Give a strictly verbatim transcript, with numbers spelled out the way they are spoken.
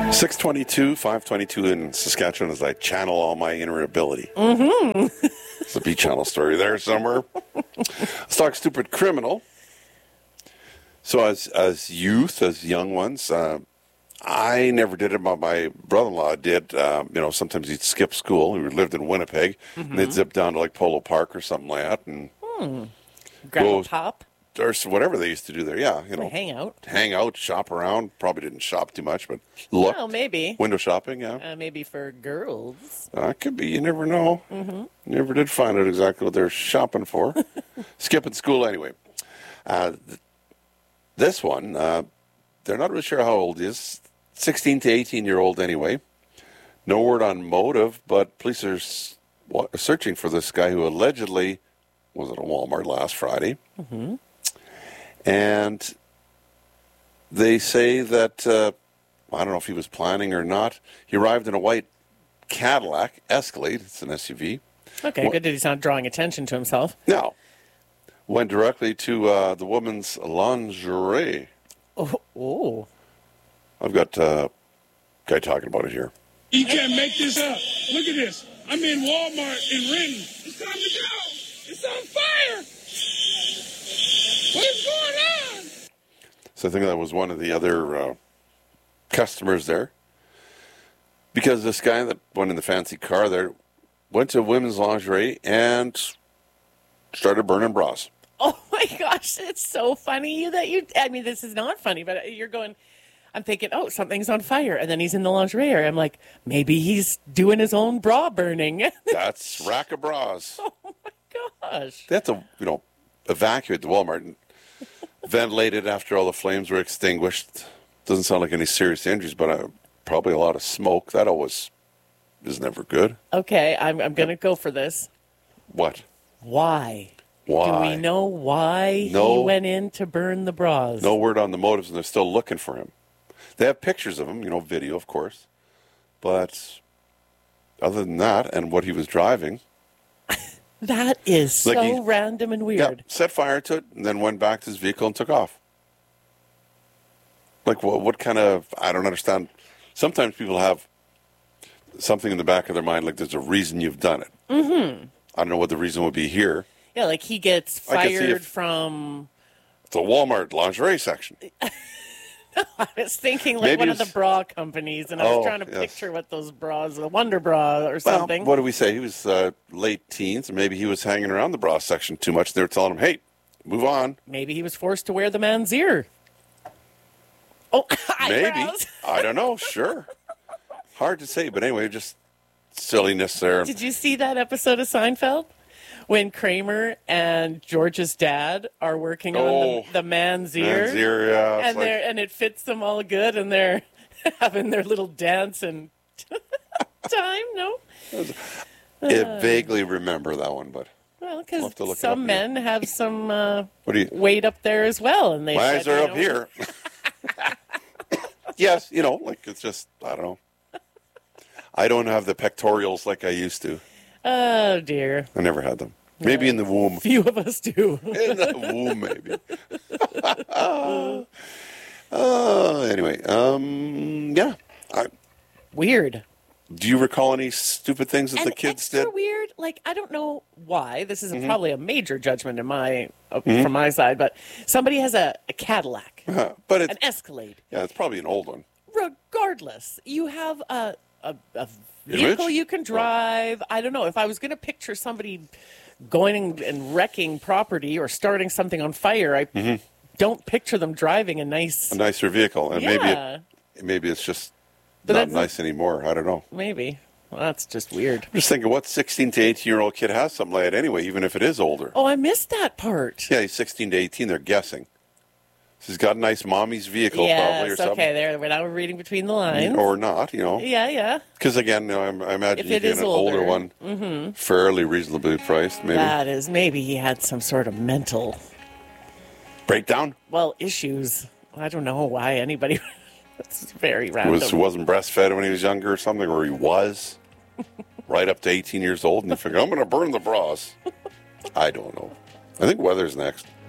six twenty-two, five twenty-two in Saskatchewan as I channel all my inner ability. Mm-hmm. It's a B-channel story there somewhere. Let's talk stupid criminal. So as as youth, as young ones, uh, I never did it, but my brother-in-law did. Uh, you know, sometimes he'd skip school. He lived in Winnipeg. Mm-hmm. And they'd zip down to like Polo Park or something like that. And hmm. Grab a pop. Or whatever they used to do there, yeah, you know, hang out, hang out, shop around. Probably didn't shop too much, but look, well, maybe window shopping, yeah, uh, maybe for girls. Uh, could be. You never know. Mm-hmm. Never did find out exactly what they're shopping for. Skipping school anyway. Uh, th- this one, uh, they're not really sure how old he is. sixteen to eighteen year old anyway. No word on motive, but police are s- searching for this guy who allegedly was at a Walmart last Friday. Mm-hmm. And they say that, uh, I don't know if he was planning or not, he arrived in a white Cadillac Escalade. It's an S U V. Okay, Went, good that he's not drawing attention to himself. No. Went directly to uh, the woman's lingerie. Oh. oh. I've got uh, a guy talking about it here. You can't make this up. Look at this. I'm in Walmart in Renton. It's time to go. It's on fire. What is going on? So I think that was one of the other uh, customers there. Because this guy that went in the fancy car there went to women's lingerie and started burning bras. Oh my gosh, it's so funny that you, I mean, this is not funny, but you're going, I'm thinking, oh, something's on fire. And then he's in the lingerie area. I'm like, maybe he's doing his own bra burning. That's rack of bras. Oh my gosh. They had to, you know, evacuate the Walmart and ventilate it after all the flames were extinguished. Doesn't sound like any serious injuries, but uh, probably a lot of smoke. That always is never good. Okay, I'm I'm going to go for this. What? Why? Why? Do we know why no, he went in to burn the bras? No word on the motives, and they're still looking for him. They have pictures of him, you know, video, of course. But other than that, and what he was driving... That is like so he, random and weird. Yeah, set fire to it, and then went back to his vehicle and took off. Like, what, what kind of... I don't understand. Sometimes people have something in the back of their mind, like there's a reason you've done it. Mm-hmm. I don't know what the reason would be here. Yeah, like he gets fired from... The Walmart lingerie section. I was thinking like Maybe one was, of the bra companies, and I was oh, trying to yes. picture what those bras, a Wonder Bra or something. Well, what do we say? He was uh, late teens, and maybe he was hanging around the bra section too much. They were telling him, hey, move on. Maybe he was forced to wear the man's ear. Oh, maybe. I don't know. Sure. Hard to say, but anyway, just silliness there. Did you see that episode of Seinfeld? When Kramer and George's dad are working oh, on the, the man's ear, man's ear yeah, and like... they're and it fits them all good, and they're having their little dance and time. No, I uh, vaguely remember that one, but well, because we'll some men here. have some uh, what do you... weight up there as well, and they my said, eyes are you up know... here. Yes, you know, like it's just I don't know. I don't have the pectorials like I used to. Oh dear, I never had them. Maybe no, in the womb. Few of us do. In the womb, maybe. uh, uh, anyway, um, yeah. I, weird. Do you recall any stupid things that and the kids extra did? Weird. Like I don't know why. This is mm-hmm. probably a major judgment in my uh, mm-hmm. from my side, but somebody has a, a Cadillac, uh, but it's, an Escalade. Yeah, it's probably an old one. Regardless, you have a a, a vehicle Image? you can drive. I don't know if I was going to picture somebody going and wrecking property or starting something on fire. I mm-hmm. don't picture them driving a nice, a nicer vehicle, and yeah. maybe it, maybe it's just but not nice anymore. I don't know. Maybe well, that's just weird. I'm just thinking, what sixteen to eighteen year old kid has something like that anyway, even if it is older? Oh, I missed that part. Yeah, he's sixteen to eighteen. They're guessing. He's got a nice mommy's vehicle, yes, probably, or something. okay, there. Now we're reading between the lines. Or not, you know. Yeah, yeah. Because, again, you know, I, I imagine if you it get is an older, older one, mm-hmm. fairly reasonably priced, maybe. That is, maybe he had some sort of mental... breakdown? Well, issues. I don't know why anybody... That's very random. Was, wasn't breastfed when he was younger or something, or he was, right up to eighteen years old, and you figure, I'm going to burn the bras. I don't know. I think weather's next.